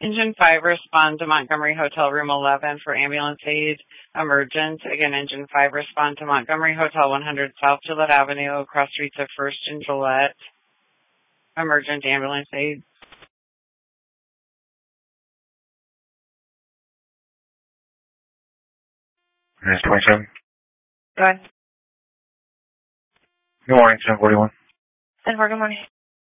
Engine 5, respond to Montgomery Hotel Room 11 for ambulance aid, emergent. Again, Engine 5, respond to Montgomery Hotel 100 South Gillette Avenue, across streets of 1st and Gillette. Emergent ambulance aid. There's 27. Go ahead. Good morning, 741. 10-4, good morning.